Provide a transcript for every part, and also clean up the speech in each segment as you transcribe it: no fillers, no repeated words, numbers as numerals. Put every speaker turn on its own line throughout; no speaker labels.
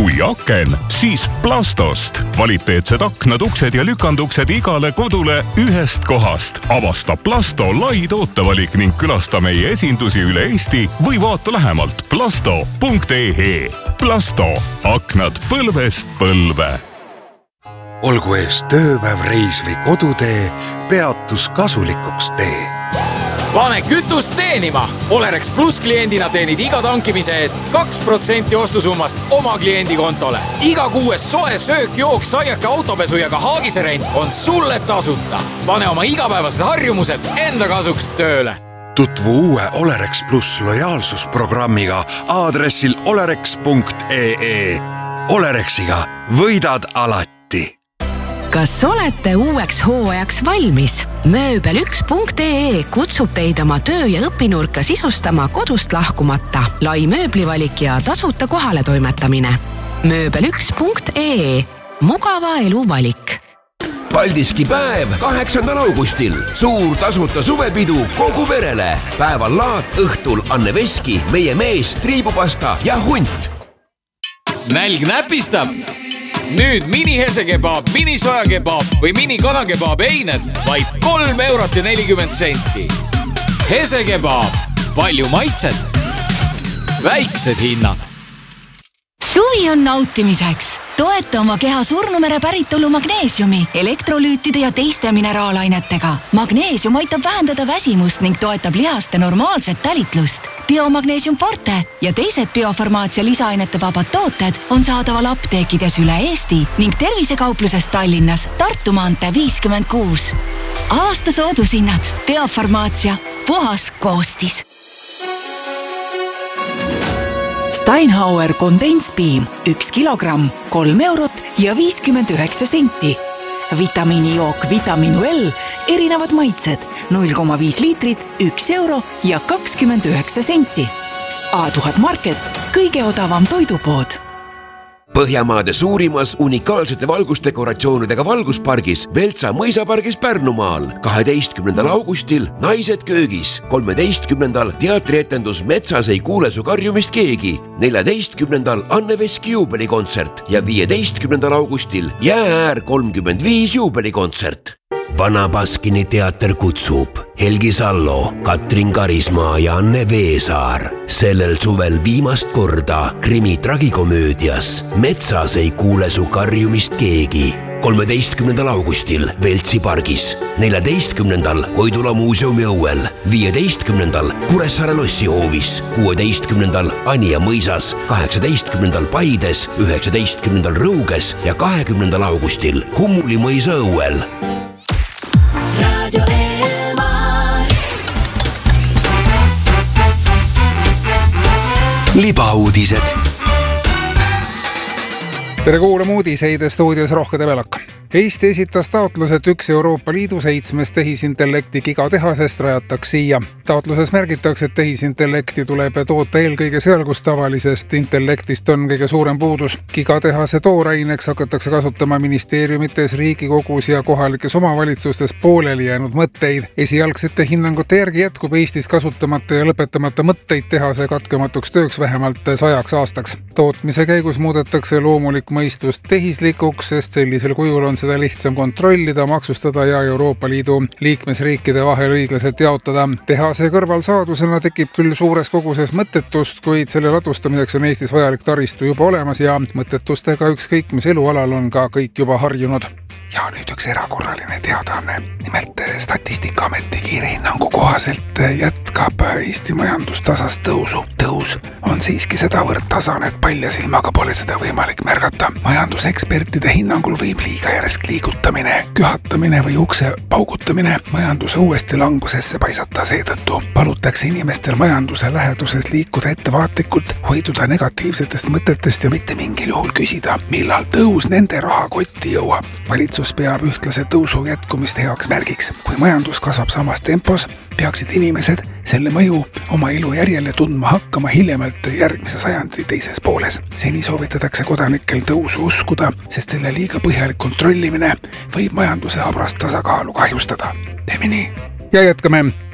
Kui aken, siis Plastost. Kvaliteetsed aknad, uksed ja lükanduksed igale kodule ühest kohast. Avasta Plasto lai tootevalik ning külasta meie esindusi üle Eesti või vaata lähemalt plasto.ee. Plasto. Aknad põlvest põlve.
Olgu ees tööpäev, reis või kodutee, peatus kasulikuks tee.
Pane kütust teenima! Olerex Plus kliendina teenid iga tankimise eest 2% ostusummast oma kliendi kontole. Iga kuues soe söök, jook, saiake, autopesu ja ka haagiserent on sulle tasuta. Pane oma igapäevased harjumused enda kasuks tööle.
Tutvu uue Olerex Plus lojaalsusprogrammiga aadressil olerex.ee. Olerexiga võidad alati.
Kas olete uueks hooajaks valmis? Mööbel1.ee kutsub teid oma töö- ja õpinurka sisustama kodust lahkumata. Lai mööblivalik ja tasuta kohale toimetamine. Mööbel1.ee. Mugava elu valik.
Paldiski päev 8. augustil. Suur tasuta suvepidu kogu perele. Päeval laat, õhtul Anne Veski, meie mees, triibupasta ja hunt.
Nälg näpistab! Nüüd mini hesekebab, mini sojakebab või mini kanakebab eined vaid 3,40 €. Hesekebab, palju maitset, väiksed hinnad.
Suvi on nautimiseks. Toeta oma keha surnumere päritolu magneesiumi, elektrolüütide ja teiste mineraalainetega. Magneesium aitab vähendada väsimust ning toetab lihaste normaalset tälitlust. Biomagneesium Forte ja teised biofarmaatsia lisaainete vabad tooted on saadaval apteekides üle Eesti ning tervisekaupluses Tallinnas, Tartu maantee 56. Aasta soodushinnad. Biofarmaatsia. Puhas koostis.
Steinhauer Kondenspiim 1 kilogramm, 3 € ja 59 senti. Vitamiinijook Vitaminu L, erinevad maitsed, 0,5 liitrit, 1 € ja 29 senti. A1000 Market, kõige odavam toidupood.
Põhjamaade suurimas unikaalsete valgusdekoratsioonidega valguspargis Veltsa mõisapargis Pärnumaal 12. augustil Naised köögis, 13. teatrietendus Metsas ei kuule su karjumist keegi, 14. Anne Veski juubelikontsert ja 15. augustil Jäääär 35 juubelikontsert. Vana Baskini teater kutsub Helgi Sallo, Katrin Karismaa ja Anne Veesaar sellel suvel viimast korda krimi tragikomöödias Metsas ei kuule su karjumist keegi. 13. augustil Veltsi pargis, 14. Koidula muuseumi õuel, 15. Kuressaare lossihoovis, 16. Anija mõisas, 18. Paides, 19. Rõuges ja 20. augustil Hummuli mõisa õuel.
Radio Elmar.
Libauudised.
Tere kuulama uudiseid, stuudios Rohke Tebelak. Eesti esitas taotlus, et üks Euroopa Liidu 7 tehisintellekti gigatehasest rajataks siia. Taotluses märgitakse, et tehisintellekti tuleb toota eelkõige seal, kus tavalisest intellektist on kõige suurem puudus. Gigatehase tooraineks hakatakse kasutama ministeeriumites, Riigikogus ja kohalikes omavalitsustes pooleli jäänud mõtteid. Esialgsete hinnangute järgi jätkub Eestis kasutamata ja lõpetamata mõtteid tehase katkematuks tööks vähemalt 100 aastaks. Tootmise käigus muudetakse loomulik mõistus tehislikuks, sest sellisel kujul on seda lihtsam kontrollida, maksustada ja Euroopa Liidu liikmesriikide vahel õiglaselt jaotada. Tehase kõrvalsaadusena tekib küll suures koguses mõttetust, kuid selle ladustamiseks on Eestis vajalik taristu juba olemas ja mõttetustega ükskõik mis elualal on ka kõik juba harjunud. Ja nüüd üks erakorraline teadaanne. Nimelt Statistikaameti kiire hinnangu kohaselt jätkab Eesti majandus tasast tõusu. Tõus on siiski sedavõrd tasane, et palja silmaga pole seda võimalik märgata. Majandusekspertide hinnangul võib liiga järsk liigutamine, kühatamine või ukse paugutamine majanduse uuesti langusesse paisata. Seetõttu palutakse inimestel majanduse läheduses liikuda ettevaatlikult, hoiduda negatiivsetest mõtetest ja mitte mingil juhul küsida, millal tõus nende rahakotti jõuab. Valitsus peab ühtlase tõusu jätkumist heaks märgiks. Kui majandus kasvab samas tempos, peaksid inimesed selle mõju oma elu järjele tundma hakkama hiljemalt järgmise sajandi teises pooles. Seni soovitatakse kodanikel tõusu uskuda, sest selle liiga põhjalik kontrollimine võib majanduse habrast tasakaalu kahjustada. Teeme nii. Ja jätkame.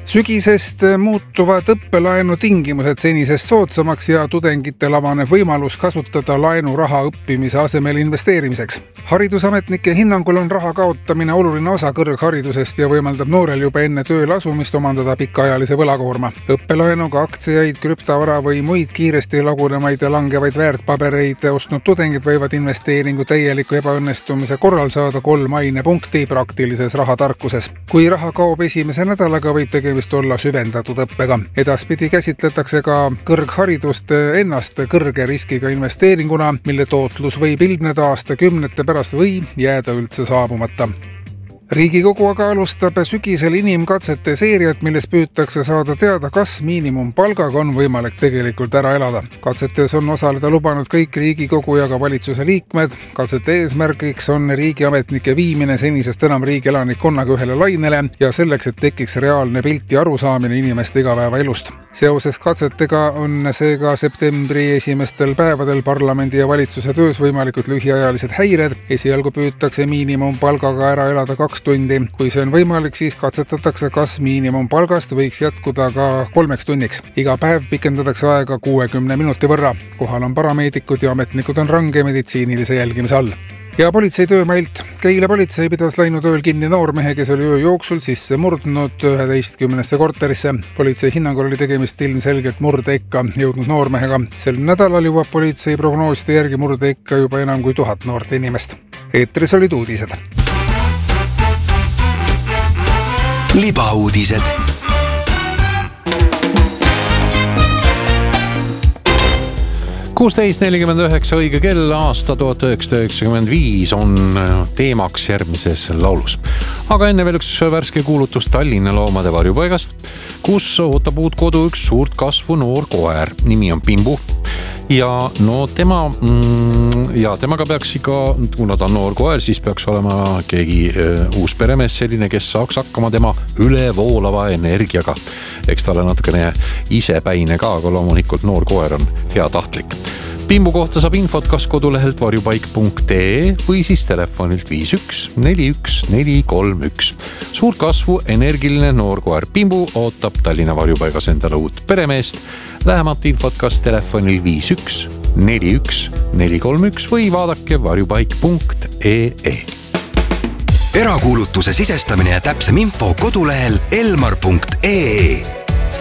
Sügisest muutuvad õppelaenu tingimused senisest soodsamaks ja tudengitel avaneb võimalus kasutada laenuraha õppimise asemel investeerimiseks. Haridusametnike hinnangul on raha kaotamine oluline osa kõrgharidusest ja võimaldab noorel juba enne tööle asumist omandada pikaajalise võlakoorma. Õppelaenuga aktsiaid, krüptovara või muid kiiresti lagunemaid ja langevaid väärtpabereid ostnud tudengid võivad investeeringu täieliku ebaõnnestumise korral saada 3 ainepunkti praktilises rahatarkuses. Kui raha kaob esimese nädalaga, võib tegemist olla süvendatud õppega. Edaspidi käsitletakse ka kõrgharidust ennast kõrge riskiga investeeringuna, mille tootlus võib ilmneda aastakümnete pärast või jääda üldse saabumata. Riigikogu aga alustab sügisel inimkatsete seeriat, milles püütakse saada teada, kas miinimumpalgaga on võimalik tegelikult ära elada. Katsetes on osaleda lubanud kõik Riigikogu ja ka valitsuse liikmed. Katsete eesmärgiks on riigiametnike viimine senisest enam riigi elanikkonnaga ühele lainele ja selleks, et tekiks reaalne pilt ja arusaamine inimeste igapäevaelust. Seoses katsetega on seega septembri esimestel päevadel parlamendi ja valitsuse töös võimalikud lühiajalised häired. Esialgu püütakse miinimumpalgaga ära elada 2 tundi. Kui see on võimalik, siis katsetatakse, kas miinimumpalgast võiks jätkuda ka 3 tunniks. Iga päev pikendatakse aega 60 minuti võrra. Kohal on parameedikud ja ametnikud on range meditsiinilise jälgimise all. Ja politsei töömailt. Keila politsei pidas läinud ööl kinni noormehe, kes oli öö jooksul sisse murdnud 11 korterisse. Politsei hinnangul oli tegemist ilmselgelt murdeikka jõudnud noormehega. Sel nädalal jõuab politsei prognooside järgi murdeikka juba enam kui 1000 noort inimest. Eetris olid uudised.
Libauudised. Kuusteist 49 õige kell, aasta 1995 on teemaks järgmises laulus. Aga enne veel üks värske kuulutus Tallinna loomade varjupaigast, kus ootab uut kodu üks suurt kasvu noor koer. Nimi on Pimbu. Ja no temaga peaks ikka, kuna ta on noor koer, siis peaks olema keegi uus peremees selline, kes saaks hakkama tema ülevoolava energiaga. Eks ta ole natukene isepäine ka, aga loomulikult noor koer on hea tahtlik. Pimbu kohta saab infot kas kodulehelt varjupaik.ee või siis telefonilt 51 41 431. Suurt kasvu energiline noorkoer Pimbu ootab Tallinna varjupaigas endale uut peremeest. Lähemat infot kas telefonil 51 41 431 või vaadake varjupaik.ee.
Erakuulutuse sisestamine ja täpsem info kodulehel elmar.ee.